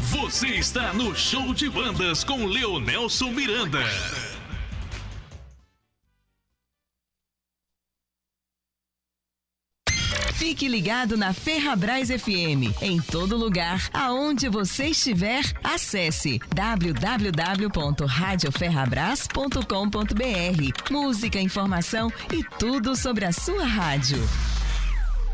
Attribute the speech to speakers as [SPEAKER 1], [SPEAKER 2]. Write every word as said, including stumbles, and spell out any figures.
[SPEAKER 1] Você está no Show de Bandas com Leonelson Miranda.
[SPEAKER 2] Fique ligado na Ferrabras F M. Em todo lugar, aonde você estiver, acesse w w w ponto rádio ferrabras ponto com ponto b r. Música, informação e tudo sobre a sua rádio.